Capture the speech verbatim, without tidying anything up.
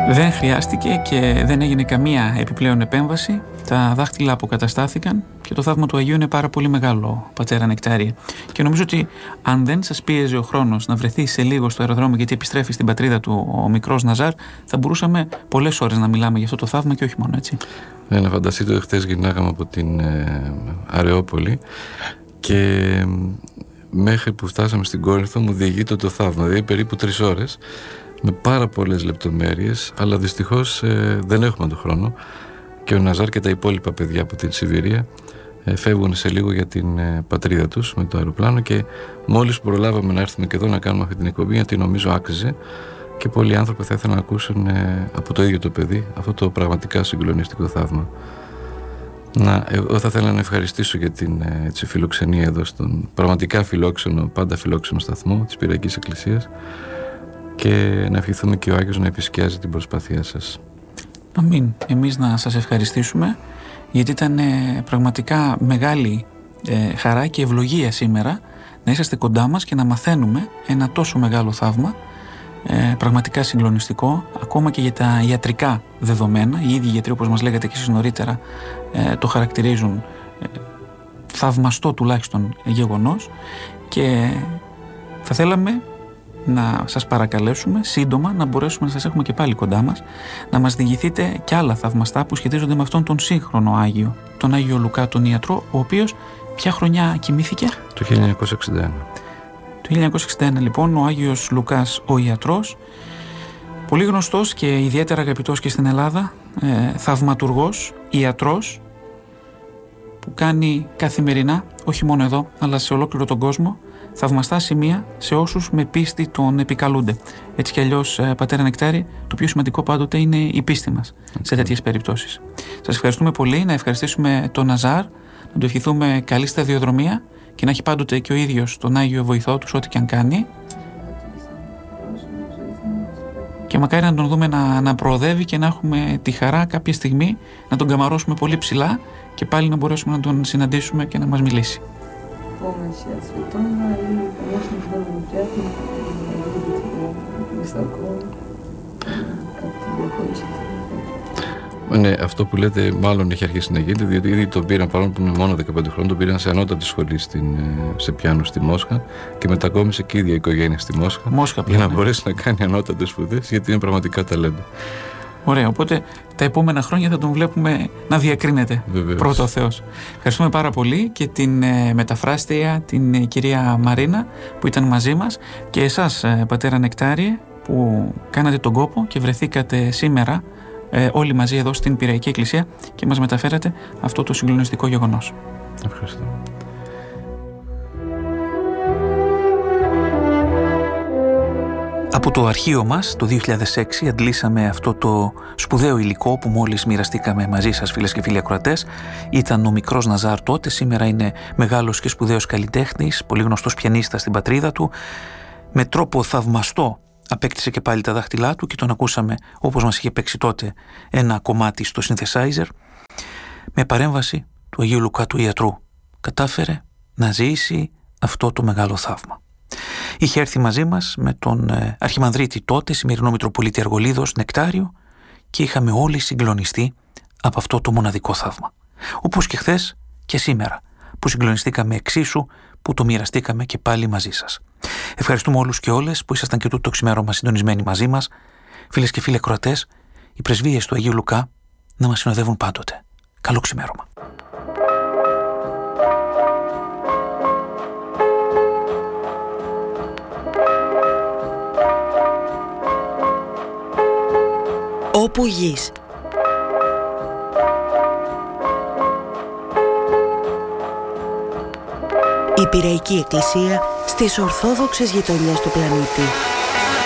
Δεν χρειάστηκε και δεν έγινε καμία επιπλέον επέμβαση. Τα δάχτυλα αποκαταστάθηκαν και το θαύμα του Αγίου είναι πάρα πολύ μεγάλο, πατέρα Νεκτάριε. Και νομίζω ότι αν δεν σας πίεζε ο χρόνος να βρεθεί σε λίγο στο αεροδρόμιο, γιατί επιστρέφει στην πατρίδα του ο μικρός Ναζάρ, θα μπορούσαμε πολλές ώρες να μιλάμε για αυτό το θαύμα και όχι μόνο, έτσι. Ναι, να φανταστείτε, χτες γυρνάγαμε από την ε, Αρεόπολη και μέχρι που φτάσαμε στην Κόρινθο μου διηγείται το θαύμα, δηλαδή περίπου τρεις ώρες, με πάρα πολλές λεπτομέρειες, αλλά δυστυχώς ε, δεν έχουμε τον χρόνο και ο Ναζάρ και τα υπόλοιπα παιδιά από την Σιβηρία ε, φεύγουν σε λίγο για την ε, πατρίδα τους με το αεροπλάνο και μόλις προλάβαμε να έρθουμε και εδώ να κάνουμε αυτή την εκπομπή, γιατί νομίζω άξιζε και πολλοί άνθρωποι θα ήθελαν να ακούσουν ε, από το ίδιο το παιδί αυτό το πραγματικά συγκλονιστικό θαύμα. Να, εγώ θα ήθελα να ευχαριστήσω για την έτσι, φιλοξενία εδώ στον πραγματικά φιλόξενο, πάντα φιλόξενο σταθμό της Πυριακής Εκκλησίας και να ευχηθούμε και ο Άγιος να επισκιάζει την προσπάθειά σας. Αμήν. Εμείς να σας ευχαριστήσουμε, γιατί ήταν ε, πραγματικά μεγάλη ε, χαρά και ευλογία σήμερα να είσαστε κοντά μας και να μαθαίνουμε ένα τόσο μεγάλο θαύμα, ε, πραγματικά συγκλονιστικό, ακόμα και για τα ιατρικά δεδομένα. Οι ίδιοι γιατροί, όπως μας λέγατε και εσείς νωρίτερα, ε, το χαρακτηρίζουν ε, θαυμαστό τουλάχιστον γεγονός, και θα θέλαμε να σας παρακαλέσουμε σύντομα να μπορέσουμε να σας έχουμε και πάλι κοντά μας, να μας διηγηθείτε και άλλα θαυμαστά που σχετίζονται με αυτόν τον σύγχρονο Άγιο, τον Άγιο Λουκά τον Ιατρό, ο οποίος ποια χρονιά κοιμήθηκε? Το χίλια εννιακόσια εξήντα ένα. Το χίλια εννιακόσια εξήντα ένα λοιπόν ο Άγιος Λουκάς ο Ιατρός, πολύ γνωστός και ιδιαίτερα αγαπητός και στην Ελλάδα, ε, θαυματουργός, ιατρός, που κάνει καθημερινά, όχι μόνο εδώ αλλά σε ολόκληρο τον κόσμο, θαυμαστά σημεία σε όσους με πίστη τον επικαλούνται. Έτσι κι αλλιώς, πατέρα Νεκτάρη, το πιο σημαντικό πάντοτε είναι η πίστη μας okay. σε τέτοιες περιπτώσεις. Σας ευχαριστούμε πολύ, να ευχαριστήσουμε τον Ναζάρ, να του ευχηθούμε καλή σταδιοδρομία και να έχει πάντοτε και ο ίδιος τον Άγιο βοηθό τους ό,τι και αν κάνει. Και μακάρι να τον δούμε να, να προοδεύει και να έχουμε τη χαρά κάποια στιγμή να τον καμαρώσουμε πολύ ψηλά και πάλι να μπορέσουμε να τον συναντήσουμε και να μας μιλήσει. Помощи от святого и, конечно, было бы приятно видеть его высоко, как тебе хочется. Ναι, αυτό που λέτε μάλλον έχει αρχίσει να γίνεται, διότι ήδη τον πήραν, παρόλο που είναι μόνο δεκαπέντε χρόνων, τον πήραν σε ανώτατη σχολή στην, σε πιάνο στη Μόσχα και μετακόμισε και η ίδια η οικογένεια στη Μόσχα, Μόσχα για να μπορέσει να κάνει ανώτατες σπουδές, γιατί είναι πραγματικά ταλέντο. Ωραία, οπότε τα επόμενα χρόνια θα τον βλέπουμε να διακρίνεται. Βεβαίως. Πρώτο ο Θεός. Ευχαριστούμε πάρα πολύ και την ε, μεταφράστρια, την ε, κυρία Μαρίνα που ήταν μαζί μας, και εσάς, ε, πατέρα Νεκτάριε, που κάνατε τον κόπο και βρεθήκατε σήμερα ε, όλοι μαζί εδώ στην Πυριακή Εκκλησία και μας μεταφέρατε αυτό το συγκλονιστικό γεγονός. Ευχαριστώ. Από το αρχείο μας το δύο χιλιάδες έξι αντλήσαμε αυτό το σπουδαίο υλικό που μόλις μοιραστήκαμε μαζί σας, φίλες και φίλοι ακροατές. Ήταν ο μικρός Ναζάρ τότε, σήμερα είναι μεγάλος και σπουδαίος καλλιτέχνης, πολύ γνωστός πιανίστας στην πατρίδα του. Με τρόπο θαυμαστό απέκτησε και πάλι τα δάχτυλά του και τον ακούσαμε όπως μας είχε παίξει τότε ένα κομμάτι στο synthesizer. Με παρέμβαση του Αγίου Λουκά του Ιατρού κατάφερε να ζήσει αυτό το μεγάλο θαύμα. Είχε έρθει μαζί μας με τον ε, Αρχιμανδρίτη τότε, σημερινό Μητροπολίτη Αργολίδος, Νεκτάριο, και είχαμε όλοι συγκλονιστεί από αυτό το μοναδικό θαύμα. Όπως και χθες και σήμερα, που συγκλονιστήκαμε εξίσου, που το μοιραστήκαμε και πάλι μαζί σας. Ευχαριστούμε όλους και όλες που ήσασταν και τούτο ξημέρωμα συντονισμένοι μαζί μας. Φίλες και φίλοι ακροατές, οι πρεσβείες του Αγίου Λουκά να μας συνοδεύουν πάντοτε. Καλό ξημέρωμα. Όπου γης. Η Πυριακή Εκκλησία στις ορθόδοξες γειτονιές του πλανήτη.